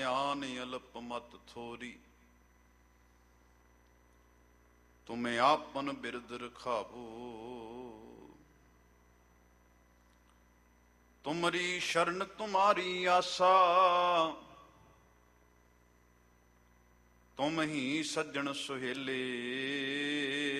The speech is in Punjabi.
ਧਿਆਨ ਅਲਪ ਮਤ ਥੋਰੀ। ਤੁਮੇ ਆਪਨ ਬਿਰਦ ਰਖਾਵੋ, ਤੁਮਰੀ ਸ਼ਰਨ ਤੁਮਾਰੀ ਆਸਾ। ਤੁਮ ਹੀ ਸੱਜਣ ਸੁਹੇਲੇ,